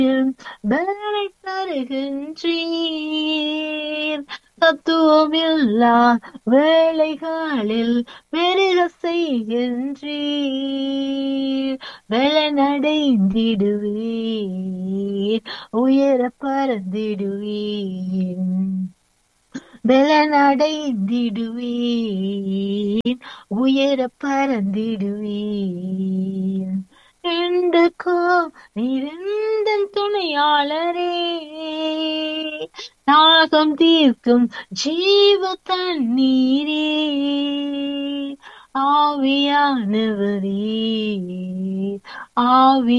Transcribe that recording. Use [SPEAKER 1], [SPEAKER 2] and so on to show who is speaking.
[SPEAKER 1] பலனை தருகின்றீர். தத்துவமில்லா வேளைகளில் பெருக செய்கின்றீர். பலனடைந்திடுவீர், உயர பறந்திடுவீர். பலனடைந்திடுவீர், உயர பறந்திடுவீர். என்றுக்கோ நிரந்தன் துணையாளரே, தாகம் தீர்க்கும் ஜீவ தண்ணீரே, ஆவியானவரே, ஆவி